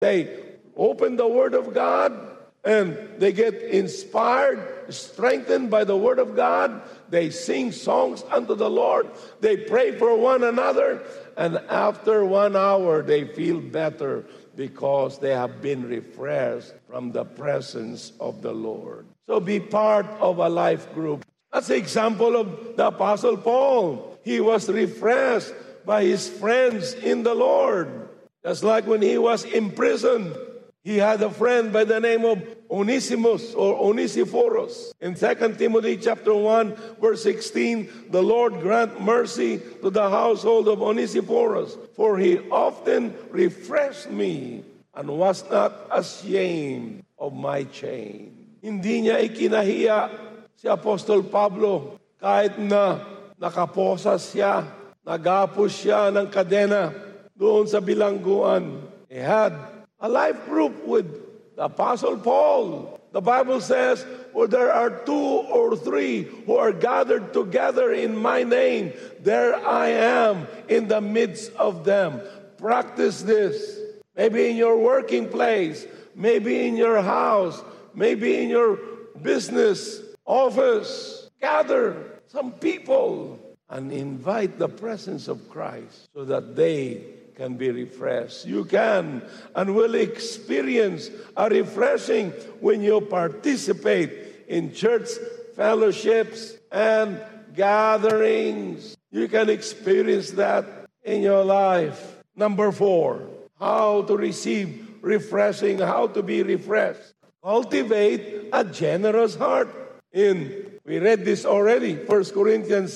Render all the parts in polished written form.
They open the Word of God and they get inspired, strengthened by the Word of God. They sing songs unto the Lord. They pray for one another. And after 1 hour, they feel better because they have been refreshed from the presence of the Lord. So be part of a life group. That's the example of the Apostle Paul. He was refreshed by his friends in the Lord. Just like when he was imprisoned, he had a friend by the name of Onesimus or Onesiphorus. In 2 Timothy chapter 1, verse 16, the Lord grant mercy to the household of Onesiphorus, for he often refreshed me and was not ashamed of my chain. Hindi niya ikinahiya si Apostol Pablo kahit na nakaposas siya, nagapos siya ng kadena doon sa bilangguan. He had a life group with the Apostle Paul. The Bible says, where there are 2 or 3 who are gathered together in my name, there I am in the midst of them. Practice this. Maybe in your working place, maybe in your house, maybe in your business, office. Gather some people and invite the presence of Christ so that they can be refreshed. You can and will experience a refreshing when you participate in church fellowships and gatherings. You can experience that in your life. Number 4, how to receive refreshing, how to be refreshed. Cultivate a generous heart. We read this already, 1 Corinthians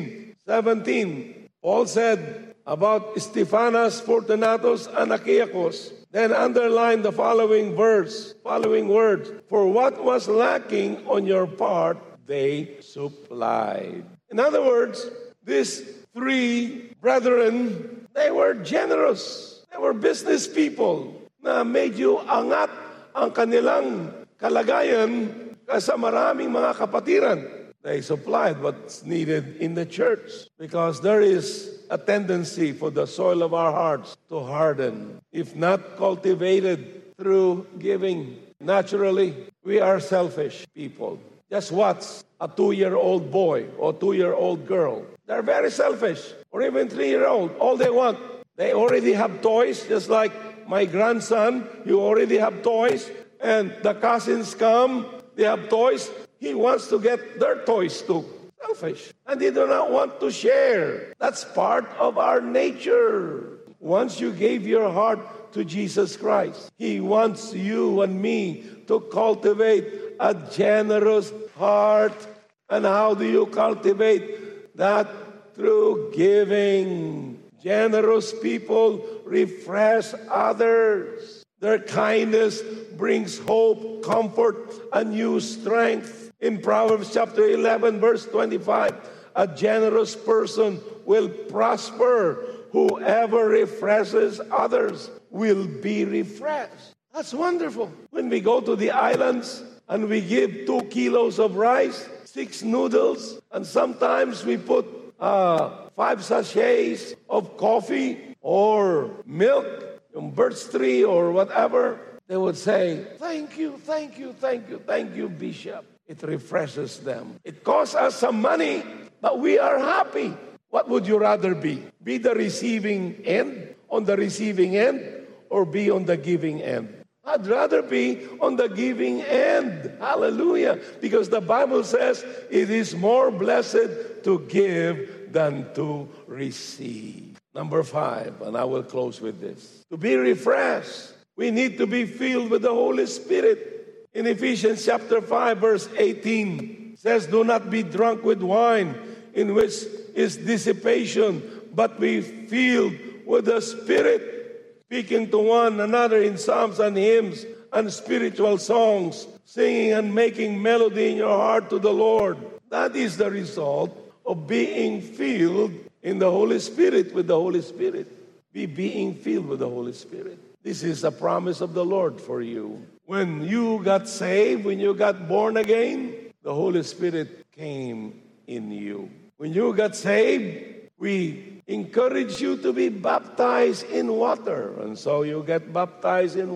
16:17. Paul said about Stephanas, Fortunatus, and Achaicus, then underline the following words. For what was lacking on your part, they supplied. In other words, these 3 brethren, they were generous. They were business people na medyo angat ang kanilang kalagayan sa maraming mga kapatiran. They supplied what's needed in the church because there is a tendency for the soil of our hearts to harden. If not cultivated through giving, naturally, we are selfish people. Just watch a 2-year-old boy or 2-year-old girl. They're very selfish. Or even 3-year-old. All they want, they already have toys, just like my grandson, you already have toys. And the cousins come, they have toys. He wants to get their toys too. Selfish. And they do not want to share. That's part of our nature. Once you gave your heart to Jesus Christ, He wants you and me to cultivate a generous heart. And how do you cultivate that? Through giving. Generous people refresh others. Their kindness brings hope, comfort, and new strength. In Proverbs chapter 11, verse 25, a generous person will prosper. Whoever refreshes others will be refreshed. That's wonderful. When we go to the islands and we give 2 kilos of rice, 6 noodles, and sometimes we put 5 sachets of coffee or milk, yung birch tree or whatever, they would say, thank you, Bishop. It refreshes them. It costs us some money, but we are happy. What would you rather be? Be the receiving end, on the receiving end, or be on the giving end? I'd rather be on the giving end. Hallelujah. Because the Bible says it is more blessed to give than to receive. Number 5, and I will close with this. To be refreshed, we need to be filled with the Holy Spirit. In Ephesians chapter 5, verse 18, says, do not be drunk with wine, in which is dissipation, but be filled with the Spirit, speaking to one another in psalms and hymns and spiritual songs, singing and making melody in your heart to the Lord. That is the result of being filled in the Holy Spirit, with the Holy Spirit. Be being filled with the Holy Spirit. This is a promise of the Lord for you. When you got saved, when you got born again, the Holy Spirit came in you. When you got saved, we encourage you to be baptized in water. And so you get baptized in